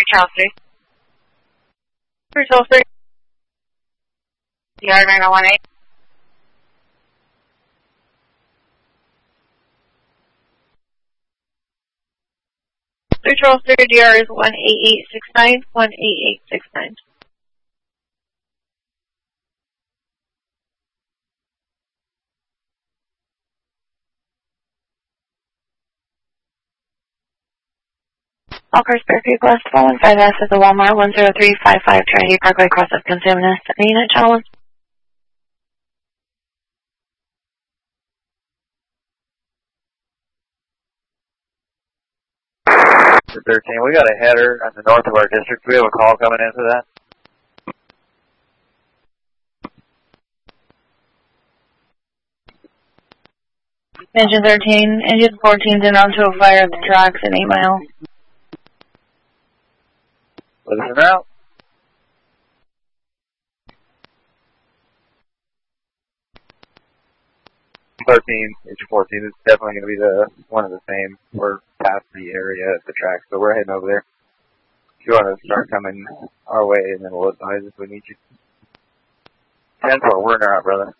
Charles 3. 3 DR 9018. 3 DR is 18869, 18869. All cars Bear Creek West, 415S at the Walmart, 10355 Trinity Parkway, cross of Consumnes. Unit channel 1. For 13, we got a header at the north of our district. We have a call coming in for that. Engine 13, engine 14 in onto a fire at the tracks at 8 Mile. Listen out. 13, engine 14 is definitely going to be one of the same. We're past the area at the track, so we're heading over there. If you want to start coming our way, and then we'll advise if we need you. 10-4, we're in our out, brother.